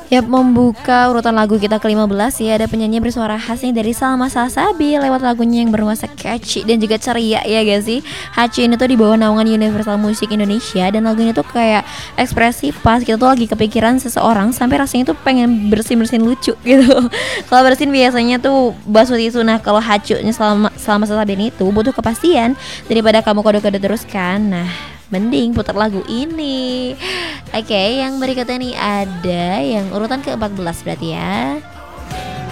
Yap, membuka urutan lagu kita ke-15 ya, ada penyanyi bersuara khas nih dari Salma Salasabi lewat lagunya yang bernuansa catchy dan juga ceria ya gak sih. Hachi ini tuh di bawah naungan Universal Music Indonesia dan lagunya tuh kayak ekspresif pas kita tuh lagi kepikiran seseorang sampai rasanya tuh pengen bersin-bersin lucu gitu. Kalau bersin biasanya tuh basuh tisu. Nah kalau Hachunya selama Salasabi ini tuh butuh kepastian daripada kamu kode-kode terus kan. Nah mending putar lagu ini. Oke, yang berikutnya nih ada yang urutan ke-14 berarti ya.